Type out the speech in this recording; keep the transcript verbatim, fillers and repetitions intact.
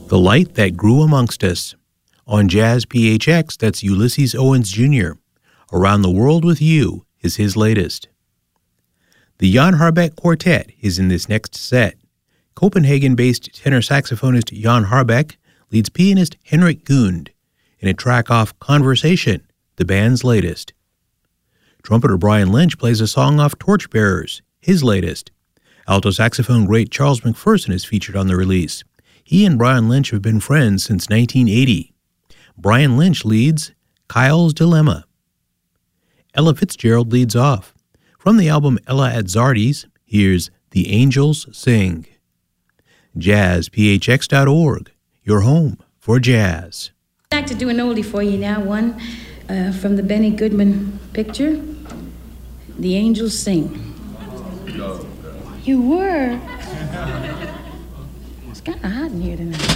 The Light That Grew Amongst Us. On Jazz P H X, that's Ulysses Owens Junior Around the World with You is his latest. The Jan Harbek Quartet is in this next set. Copenhagen-based tenor saxophonist Jan Harbek leads pianist Henrik Gund in a track off Conversation, the band's latest. Trumpeter Brian Lynch plays a song off Torchbearers, his latest. Alto saxophone great Charles McPherson is featured on the release. He and Brian Lynch have been friends since nineteen eighty. Brian Lynch leads Kyle's Dilemma. Ella Fitzgerald leads off. From the album Ella at Zardy's, here's The Angels Sing. jazz p h x dot org, your home for jazz. I'd like to do an oldie for you now, one uh, from the Benny Goodman picture, The Angels Sing. You were? It's kind of hot in here tonight.